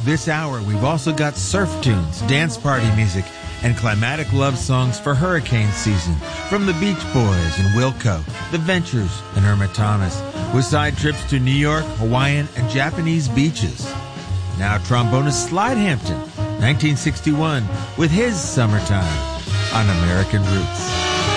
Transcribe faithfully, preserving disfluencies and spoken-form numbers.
this hour, we've also got surf tunes, dance party music, and climatic love songs for hurricane season from the Beach Boys and Wilco, The Ventures, and Irma Thomas, with side trips to New York, Hawaiian, and Japanese beaches. Now trombonist Slide Hampton, nineteen sixty-one, with his Summertime on American Roots.